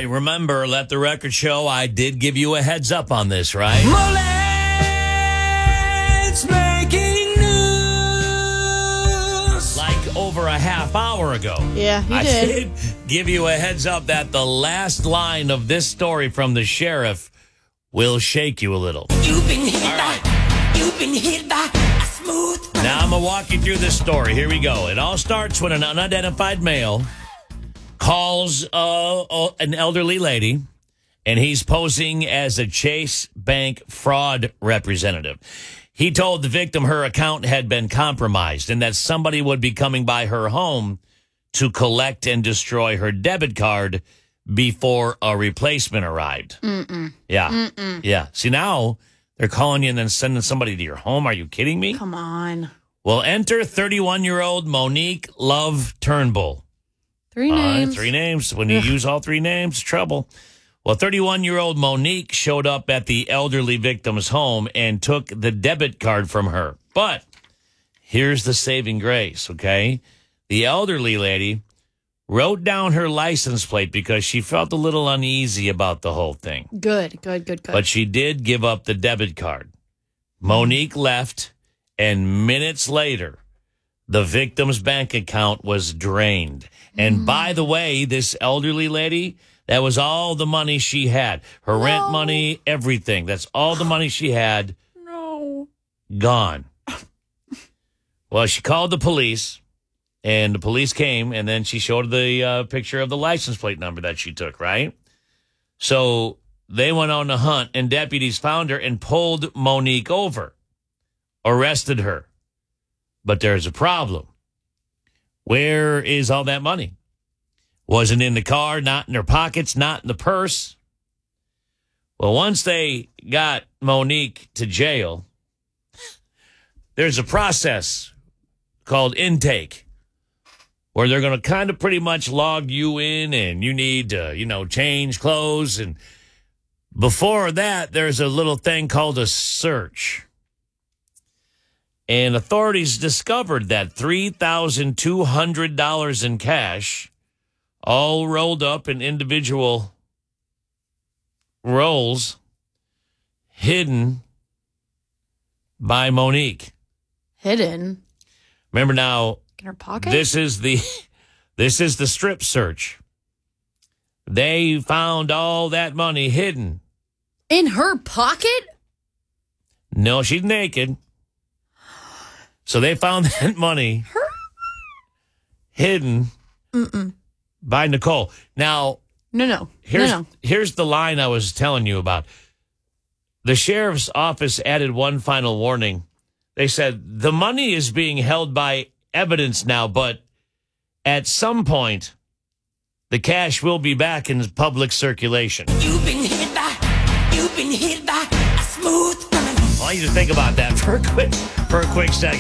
right, remember, let the record show I did give you a heads up on this, right? Mullets making news. Like over a half hour ago. Yeah, you I did. give you a heads up that the last line of this story from the sheriff will shake you a little. You've been hit by a smooth. Now I'm going to walk you through this story. Here we go. It all starts when an unidentified male calls an elderly lady, and he's posing as a Chase Bank fraud representative. He told the victim her account had been compromised and that somebody would be coming by her home to collect and destroy her debit card before a replacement arrived. Yeah. Yeah. See, now they're calling you and then sending somebody to your home. Are you kidding me? Come on. Well, enter 31-year-old Monique Love Turnbull. Three names. 3 names. When you use all 3 names, trouble. Well, 31-year-old Monique showed up at the elderly victim's home and took the debit card from her. But here's the saving grace, okay? The elderly lady wrote down her license plate because she felt a little uneasy about the whole thing. Good. But she did give up the debit card. Monique left, and minutes later, the victim's bank account was drained. And by the way, this elderly lady, that was all the money she had. Her rent money, everything. That's all the money she had. No. Gone. Well, she called the police, and the police came, and then she showed the picture of the license plate number that she took, right? So they went on the hunt, and deputies found her and pulled Monique over, arrested her. But there's a problem. Where is all that money? Wasn't in the car, not in her pockets, not in the purse. Well, once they got Monique to jail, there's a process called intake where they're going to kind of pretty much log you in and you need to, change clothes. And before that, there's a little thing called a search. And authorities discovered that $3,200 in cash, all rolled up in individual rolls, hidden by Monique. Hidden? Remember now, In her pocket? this is the strip search. They found all that money hidden. In her pocket? No, she's naked. So they found that money hidden by Nicole. Now, No. here's the line I was telling you about. The sheriff's office added one final warning. They said, the money is being held by evidence now, but at some point, the cash will be back in public circulation. You've been hit by a smooth criminal. I want you to think about that for a quick second.